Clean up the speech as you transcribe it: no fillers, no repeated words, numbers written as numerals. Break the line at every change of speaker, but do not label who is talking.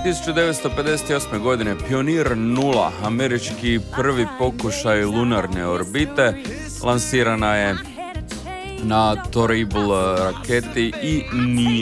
1958. godine Pionir 0, američki prvi pokušaj lunarne orbite, lansirana je na Terrible raketi i nije